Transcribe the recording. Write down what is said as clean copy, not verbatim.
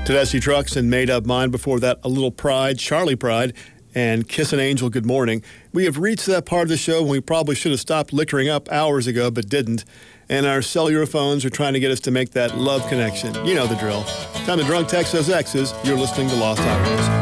Tedeschi Trucks and Made Up Mind. Before that, A Little Pride, Charlie Pride, and Kiss an Angel, Good Morning. We have reached that part of the show when we probably should have stopped liquoring up hours ago, but didn't. And our cellular phones are trying to get us to make that love connection. You know the drill. Time to drunk text those exes. You're listening to Lost Highways.